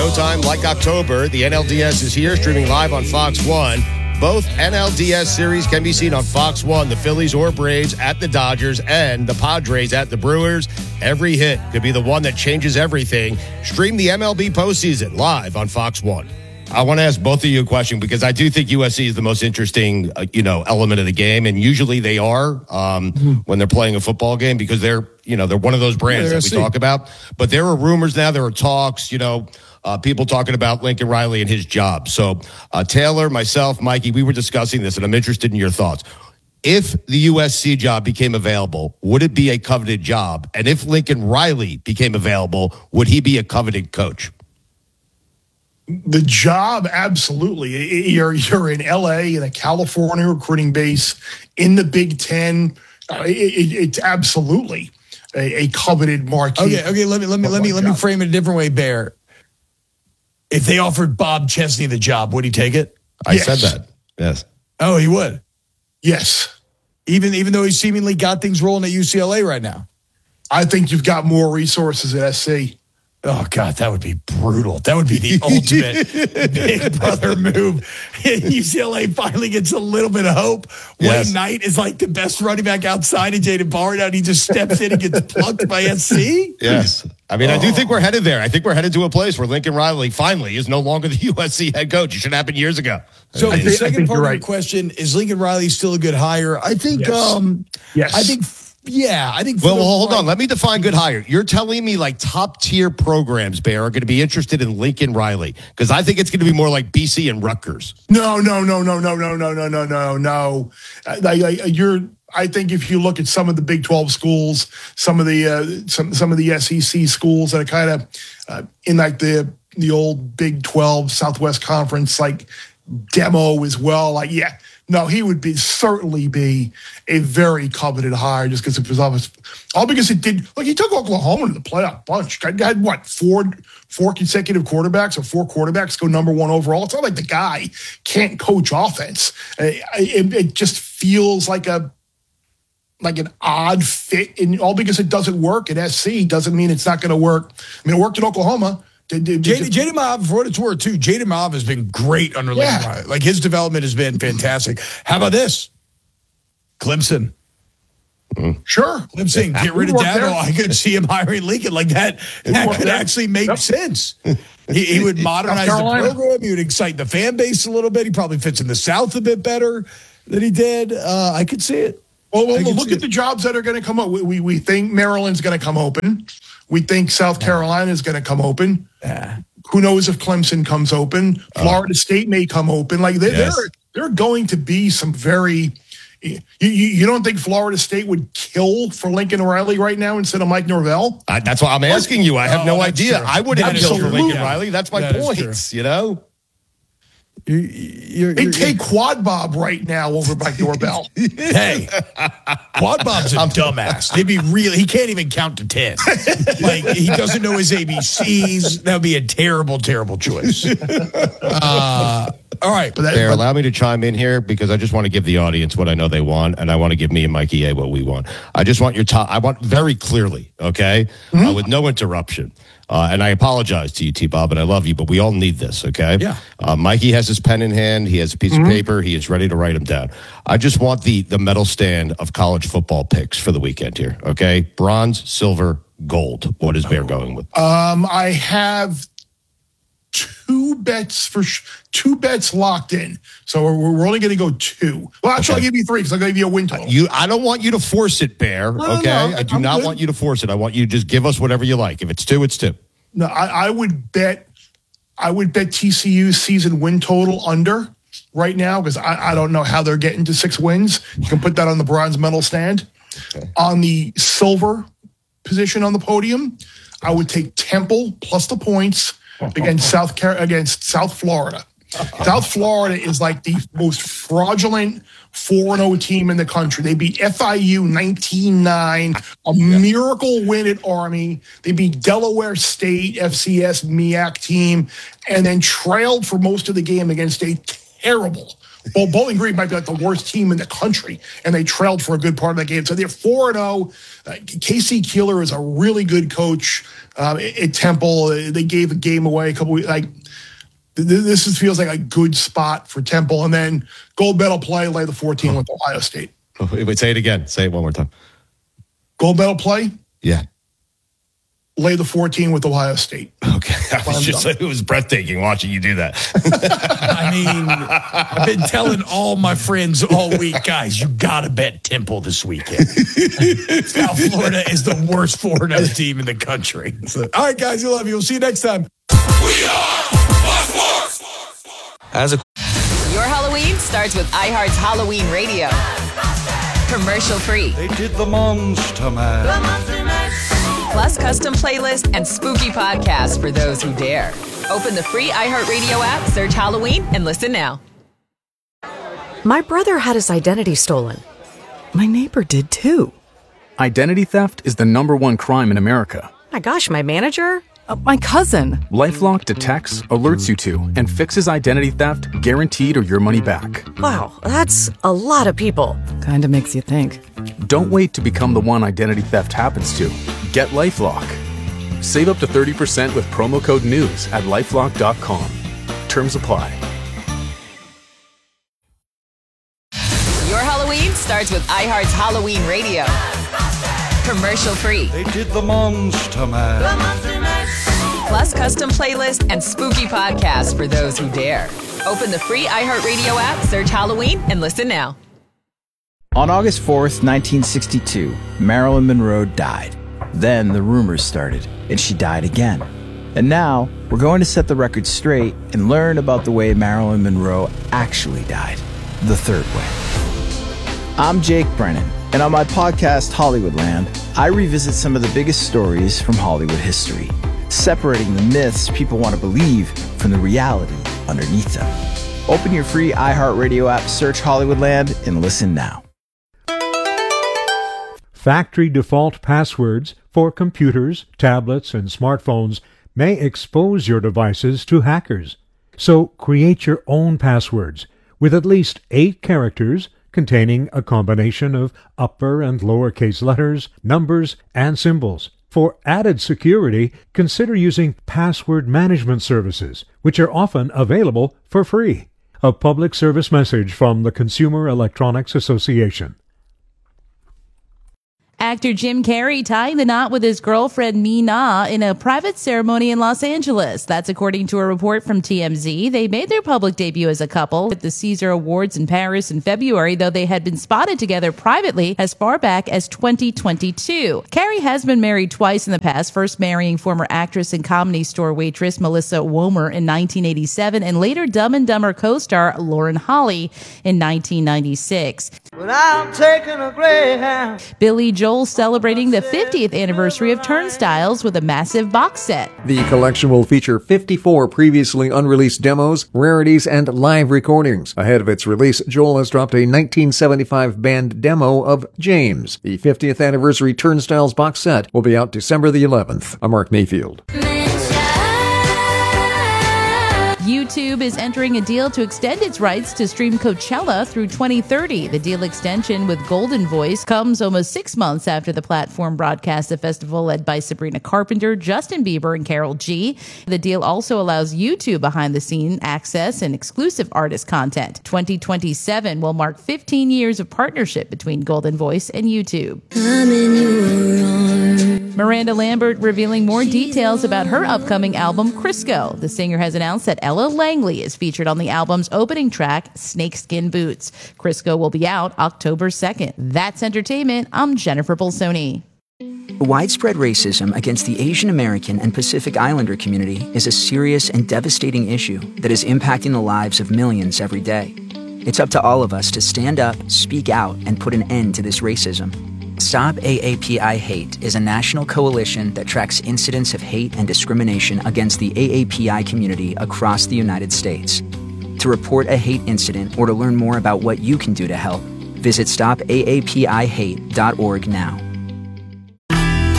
no time like October. The NLDS is here, streaming live on Fox 1. Both NLDS series can be seen on Fox 1. The Phillies or Braves at the Dodgers and the Padres at the Brewers. Every hit could be the one that changes everything. Stream the MLB postseason live on Fox 1. I want to ask both of you a question because I do think USC is the most interesting, element of the game, and usually they are when they're playing a football game because they're one of those brands that we talk about. But there are rumors now, there are talks, people talking about Lincoln Riley and his job. So Taylor, myself, Mikey, we were discussing this, and I'm interested in your thoughts. If the USC job became available, would it be a coveted job? And if Lincoln Riley became available, would he be a coveted coach? The job, absolutely. You're in LA, in a California recruiting base, in the Big Ten. It's absolutely a coveted marquee. Okay. Let me frame it a different way, Bear. If they offered Bob Chesney the job, would he take it? I said that. Yes. Oh, he would. Yes. Even though he's seemingly got things rolling at UCLA right now. I think you've got more resources at SC. Oh, God, that would be brutal. That would be the ultimate big brother move. UCLA finally gets a little bit of hope. Yes. Wayne Knight is like the best running back outside of Jaden Barr. Now he just steps in and gets plucked by SC. Yes. I mean, I do think we're headed there. I think we're headed to a place where Lincoln Riley finally is no longer the USC head coach. It should happen years ago. So the second part of the question, is Lincoln Riley still a good hire? I think, yes. I think. Well, hold on. Let me define good hire. You're telling me like top tier programs, Bear, are going to be interested in Lincoln Riley because I think it's going to be more like BC and Rutgers. No. I think if you look at some of the Big 12 schools, some of the SEC schools that are kind of in like the old Big 12 Southwest Conference, like demo as well. Like, yeah. No, he would certainly be a very coveted hire just because it was all because it did. Like, he took Oklahoma to the playoff bunch. Had what, four consecutive quarterbacks or four quarterbacks go number one overall. It's not like the guy can't coach offense. It just feels like an odd fit, and all because it doesn't work at SC doesn't mean it's not going to work. I mean, it worked at Oklahoma. Jaden Mav, for what it's worth, too, Jaden Mav has been great under Lincoln Riley. Like, his development has been fantastic. How about this? Clemson. Sure. Clemson, get rid of Dabo. I could see him hiring Lincoln like that. That could actually make sense. He would modernize the program. He would excite the fan base a little bit. He probably fits in the South a bit better than he did. I could see it. Well, look at the jobs that are going to come up. We think Maryland's going to come open. We think South Carolina is going to come open. Who knows if Clemson comes open? Florida State may come open. Like there are going to be some very. You don't think Florida State would kill for Lincoln Riley right now instead of Mike Norvell? That's why I'm asking you. I have no idea. True. I wouldn't kill for Lincoln Riley. That's my point. They take Quad Bob right now over Mike Norvell. Hey, Quad Bob's a dumbass. He can't even count to 10. Like, he doesn't know his ABCs. That would be a terrible, terrible choice. All right. Bear, allow me to chime in here because I just want to give the audience what I know they want, and I want to give me and Mikey A what we want. I just want I want very clearly, okay, with no interruption. And I apologize to you, T-Bob, and I love you, but we all need this, okay? Yeah. Mikey has his pen in hand. He has a piece of paper. He is ready to write them down. I just want the medal stand of college football picks for the weekend here, okay? Bronze, silver, gold. What is Bear going with? I have two bets locked in. So we're only going to go two. Well, actually, I'll give you three because I'm going to give you a win total. I don't want you to force it, Bear, okay? No, I do not want you to force it. I want you to just give us whatever you like. If it's two, it's two. No, I would bet TCU's season win total under right now because I don't know how they're getting to 6 wins. You can put that on the bronze medal stand. Okay. On the silver position on the podium, I would take Temple plus the points against South Florida. South Florida is like the most fraudulent 4-0 team in the country. They beat FIU 19-9, a miracle win at Army. They beat Delaware State, FCS MEAC team, and then trailed for most of the game against a terrible Bowling Green might be like the worst team in the country, and they trailed for a good part of that game. So they're 4-0. Casey Keeler is a really good coach at Temple. They gave the game away a couple weeks. This feels like a good spot for Temple. And then gold medal play, lay the 14 with Ohio State. Wait, say it again. Say it one more time. Gold medal play? Yeah. Lay the 14 with Ohio State. Okay. It was breathtaking watching you do that. I mean, I've been telling all my friends all week, guys, you got to bet Temple this weekend. South Florida is the worst 4-0 team in the country. All right, guys, we love you. We'll see you next time. We are Your Halloween starts with iHeart's Halloween Radio. Commercial free. They did the Monster Mash. Plus custom playlist and spooky podcasts for those who dare. Open the free iHeartRadio app, search Halloween, and listen now. My brother had his identity stolen. My neighbor did too. Identity theft is the #1 crime in America. My gosh, my manager? My cousin. LifeLock detects, alerts you to, and fixes identity theft guaranteed or your money back. Wow, that's a lot of people. Kinda makes you think. Don't wait to become the one identity theft happens to. Get LifeLock. Save up to 30% with promo code NEWS at LifeLock.com. Terms apply. Your Halloween starts with iHeart's Halloween Radio. Commercial free. They did the Monster Mash. Plus custom playlist and spooky podcasts for those who dare. Open the free iHeartRadio app, search Halloween, and listen now. On August 4th, 1962, Marilyn Monroe died. Then the rumors started, and she died again. And now, we're going to set the record straight and learn about the way Marilyn Monroe actually died. The third way. I'm Jake Brennan, and on my podcast, Hollywoodland, I revisit some of the biggest stories from Hollywood history, separating the myths people want to believe from the reality underneath them. Open your free iHeartRadio app, search Hollywoodland, and listen now. Factory default passwords for computers, tablets, and smartphones may expose your devices to hackers. So create your own passwords with at least 8 characters containing a combination of upper and lowercase letters, numbers, and symbols. For added security, consider using password management services, which are often available for free. A public service message from the Consumer Electronics Association. Actor Jim Carrey tying the knot with his girlfriend Mi Na in a private ceremony in Los Angeles. That's according to a report from TMZ. They made their public debut as a couple at the Caesar Awards in Paris in February, though they had been spotted together privately as far back as 2022. Carrey has been married twice in the past, first marrying former actress and Comedy Store waitress Melissa Womer in 1987 and later Dumb and Dumber co-star Lauren Holly in 1996. When I'm taking a Greyhound. Billy Joel celebrating the 50th anniversary of Turnstiles with a massive box set. The collection will feature 54 previously unreleased demos, rarities, and live recordings. Ahead of its release, Joel has dropped a 1975 band demo of James. The 50th anniversary Turnstiles box set will be out December the 11th. I'm Mark Mayfield. YouTube is entering a deal to extend its rights to stream Coachella through 2030. The deal extension with Golden Voice comes almost 6 months after the platform broadcast the festival led by Sabrina Carpenter, Justin Bieber, and Karol G. The deal also allows YouTube behind-the-scene access and exclusive artist content. 2027 will mark 15 years of partnership between Golden Voice and YouTube. Miranda Lambert revealing more details about her upcoming album, Crisco. The singer has announced that Ella Langley is featured on the album's opening track, Snakeskin Boots. Crisco will be out October 2nd. That's entertainment. I'm Jennifer Bolsoni. Widespread racism against the Asian American and Pacific Islander community is a serious and devastating issue that is impacting the lives of millions every day. It's up to all of us to stand up, speak out, and put an end to this racism. Stop AAPI Hate is a national coalition that tracks incidents of hate and discrimination against the AAPI community across the United States. To report a hate incident or to learn more about what you can do to help, visit stopaapihate.org now.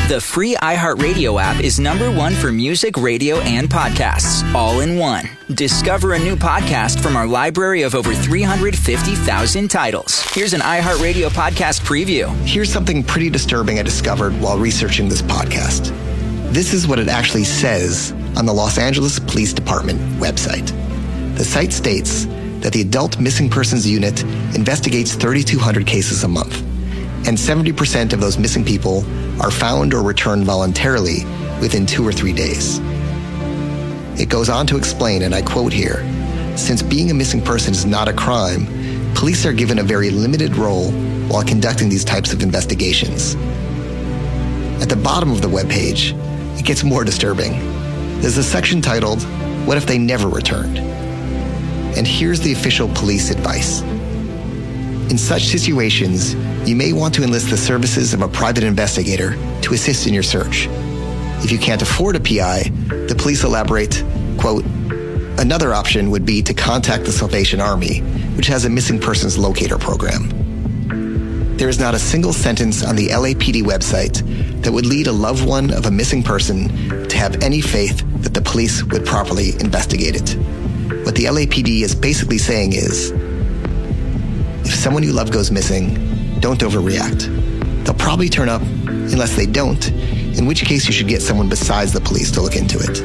The free iHeartRadio app is #1 for music, radio, and podcasts, all in one. Discover a new podcast from our library of over 350,000 titles. Here's an iHeartRadio podcast preview. Here's something pretty disturbing I discovered while researching this podcast. This is what it actually says on the Los Angeles Police Department website. The site states that the Adult Missing Persons Unit investigates 3,200 cases a month, and 70% of those missing people are found or returned voluntarily within 2 or 3 days. It goes on to explain, and I quote here, "Since being a missing person is not a crime, police are given a very limited role while conducting these types of investigations." At the bottom of the webpage, it gets more disturbing. There's a section titled, "What if they never returned?" And here's the official police advice. In such situations, you may want to enlist the services of a private investigator to assist in your search. If you can't afford a PI, the police elaborate, quote, "Another option would be to contact the Salvation Army, which has a missing persons locator program." There is not a single sentence on the LAPD website that would lead a loved one of a missing person to have any faith that the police would properly investigate it. What the LAPD is basically saying is, if someone you love goes missing, don't overreact. They'll probably turn up unless they don't, in which case you should get someone besides the police to look into it.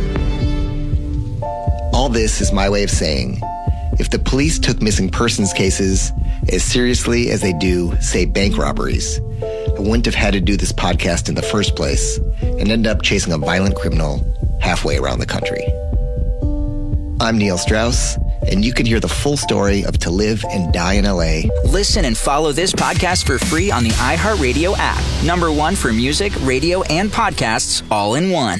All this is my way of saying, if the police took missing persons cases as seriously as they do, say, bank robberies, I wouldn't have had to do this podcast in the first place and end up chasing a violent criminal halfway around the country. I'm Neil Strauss, and you can hear the full story of To Live and Die in LA. Listen and follow this podcast for free on the iHeartRadio app. #1 for music, radio, and podcasts, all in one.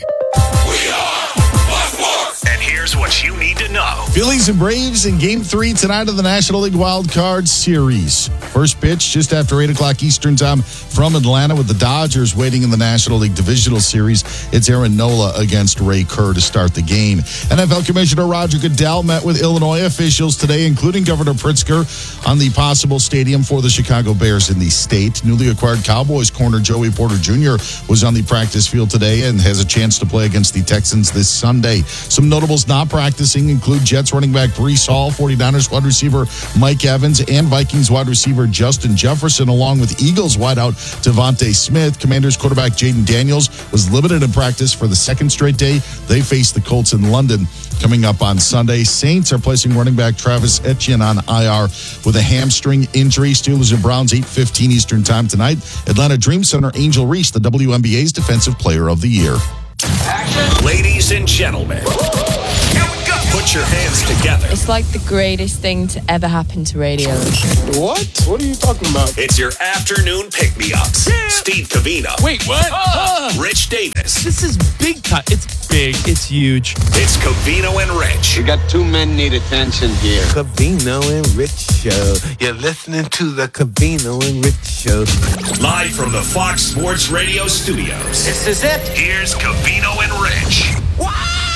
And here's what you need to know. Phillies and Braves in Game 3 tonight of the National League Wild Card Series. First pitch just after 8 o'clock Eastern time from Atlanta, with the Dodgers waiting in the National League Divisional Series. It's Aaron Nola against Ray Kerr to start the game. NFL Commissioner Roger Goodell met with Illinois officials today, including Governor Pritzker, on the possible stadium for the Chicago Bears in the state. Newly acquired Cowboys corner Joey Porter Jr. was on the practice field today and has a chance to play against the Texans this Sunday. Some notables not practicing include Jets running back Breece Hall, 49ers wide receiver Mike Evans, and Vikings wide receiver Justin Jefferson, along with Eagles wideout Devontae Smith. Commanders quarterback Jaden Daniels was limited in practice for the second straight day. They face the Colts in London coming up on Sunday. Saints are placing running back Travis Etienne on IR with a hamstring injury. Steelers and Browns, 8:15 Eastern time tonight. Atlanta Dream Center, Angel Reese, the WNBA's Defensive Player of the Year. Action. Ladies and gentlemen, here we go. Put your hands together. It's like the greatest thing to ever happen to radio. What? What are you talking about? It's your afternoon pick-me-ups. Yeah. Steve Covino. Wait, what? Rich Davis. This is big time. It's big. It's huge. It's Covino and Rich. We got two men need attention here. Covino and Rich Show. You're listening to the Covino and Rich Show. Live from the Fox Sports Radio studios. This is it. Here's Covino and Rich. Wow!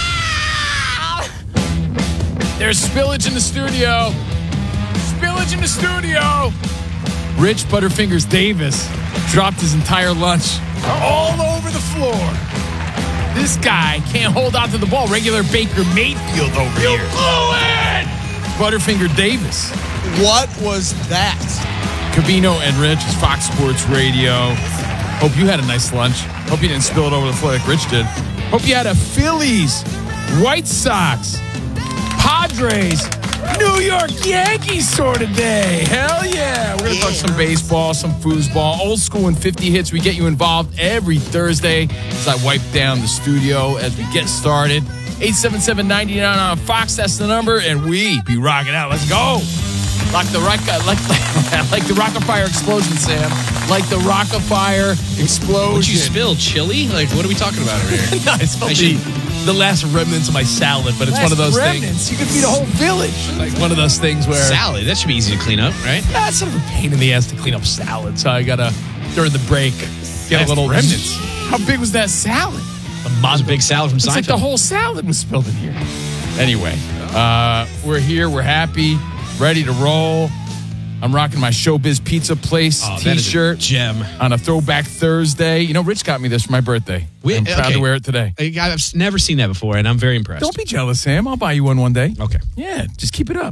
There's spillage in the studio. Spillage in the studio. Rich Butterfingers Davis dropped his entire lunch all over the floor. This guy can't hold on to the ball. Regular Baker Mayfield over here. You blew it! Butterfinger Davis. What was that? Covino and Rich is Fox Sports Radio. Hope you had a nice lunch. Hope you didn't spill it over the floor like Rich did. Hope you had a Phillies, White Sox, Padres, New York Yankees sort of day. Hell yeah. We're going to talk some baseball, some foosball, old school and 50 hits. We get you involved every Thursday as I wipe down the studio as we get started. 877-99 on Fox, that's the number, and we be rocking out. Let's go. Like the Rock-a-Fire explosion, Sam. Like the Rock-a-Fire explosion. What'd you spill? Chili? Like, what are we talking about over here? No, I spilled the last remnants of my salad, but it's one of those things. You could feed a whole village. Like one of those things where... Salad? That should be easy to clean up, right? That's sort of a pain in the ass to clean up salad, so I got to, during the break, get a little... remnants. How big was that salad? It was a big salad from Seinfeld. It's like the whole salad was spilled in here. Anyway, we're here. We're happy. Ready to roll. I'm rocking my Showbiz Pizza Place T-shirt gem on a Throwback Thursday. You know, Rich got me this for my birthday. I'm proud to wear it today. I've never seen that before, and I'm very impressed. Don't be jealous, Sam. I'll buy you one day. Okay. Yeah, just keep it up.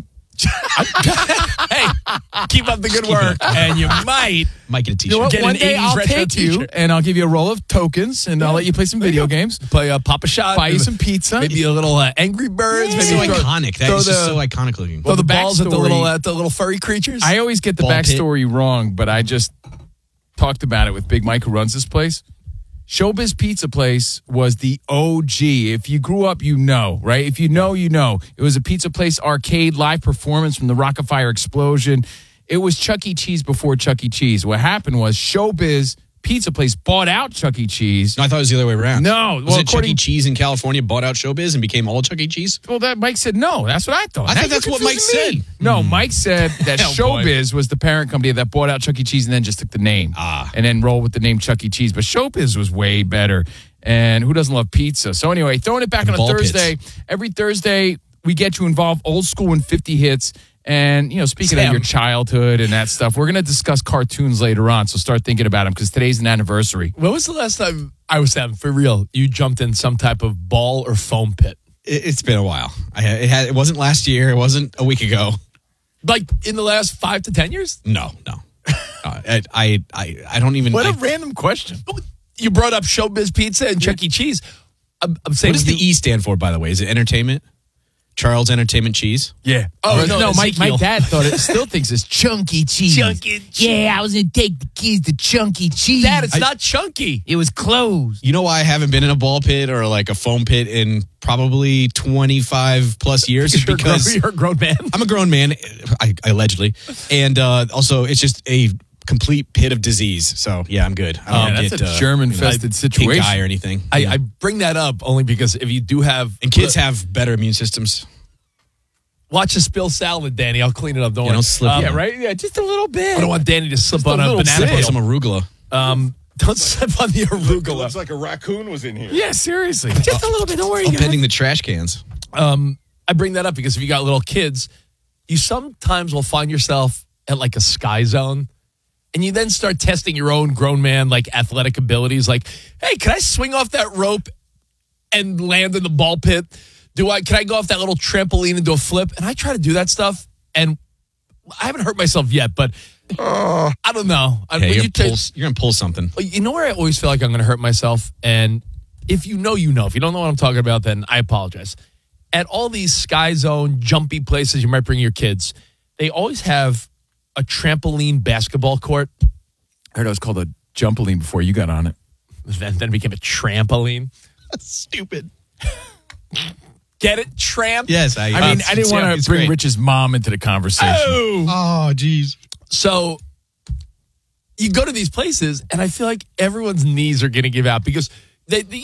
Hey, keep up the good work, and you might get a T-shirt. You know what? Get One an day 80s I'll retro take you, t-shirt. and I'll give you a roll of tokens, and I'll let you play some video games. Play Pop a Shot. Buy you some pizza. Maybe a little Angry Birds. It's Maybe so iconic. That is just so iconic looking. Throw the balls at backstory. the little furry creatures. I always get the backstory wrong, but I just talked about it with Big Mike, who runs this place. Showbiz Pizza Place was the OG. If you grew up, you know, right? If you know, you know. It was a Pizza Place arcade live performance from the Rock-afire explosion. It was Chuck E. Cheese before Chuck E. Cheese. What happened was Showbiz Pizza Place bought out Chuck E. Cheese. No, I thought it was the other way around. No. Was it Chuck E. Cheese in California bought out Showbiz and became all Chuck E. Cheese? Well, that Mike said no. That's what I thought. I thought that's what Mike said. No, Mike said that Showbiz was the parent company that bought out Chuck E. Cheese and then just took the name. And then rolled with the name Chuck E. Cheese. But Showbiz was way better. And who doesn't love pizza? So anyway, throwing it back on a Thursday. Every Thursday, we get you involved, old school and 50 hits. And, you know, speaking of your childhood and that stuff, we're going to discuss cartoons later on. So start thinking about them because today's an anniversary. When was the last time, I was having, for real, you jumped in some type of ball or foam pit? It's been a while. It wasn't last year. It wasn't a week ago. Like in the last 5 to 10 years? No. I don't even. What a random question. You brought up Showbiz Pizza and Chuck E. Cheese. I'm saying, what does the E stand for, by the way? Is it entertainment? Charles Entertainment Cheese? Yeah. Oh, no, my dad thought it still thinks it's Chunky Cheese. Chunky Cheese. Yeah, I was going to take the keys to Chunky Cheese. Dad, it's not chunky. It was closed. You know why I haven't been in a ball pit or like a foam pit in probably 25 plus years? Is because you're a grown man. I'm a grown man, I allegedly. And also, it's just a complete pit of disease. So, yeah, I'm good. I don't that's a germ-infested situation. Pink eye or anything. I bring that up only because if you do have... And kids have better immune systems. Watch a spill salad, Danny. I'll clean it up. Don't worry. Don't slip. Yeah, right? Yeah, just a little bit. I don't want Danny to slip on a banana peel. Some arugula. Don't slip on the arugula. It looks like a raccoon was in here. Yeah, seriously. Just a little bit. Don't worry, guys. Upending the trash cans. I bring that up because if you got little kids, you sometimes will find yourself at like a Sky Zone. And you then start testing your own grown man, like athletic abilities. Like, hey, can I swing off that rope and land in the ball pit? Can I go off that little trampoline and do a flip? And I try to do that stuff. And I haven't hurt myself yet, but I don't know. Hey, you're going to pull something. You know where I always feel like I'm going to hurt myself? And if you know, you know. If you don't know what I'm talking about, then I apologize. At all these Sky Zone, jumpy places you might bring your kids, they always have a trampoline basketball court. I heard it was called a jumpoline before you got on it. Then it became a trampoline. That's stupid. Get it? Tramp? Yes. I didn't want to bring Rich's mom into the conversation. Oh, geez. So you go to these places, and I feel like everyone's knees are going to give out because they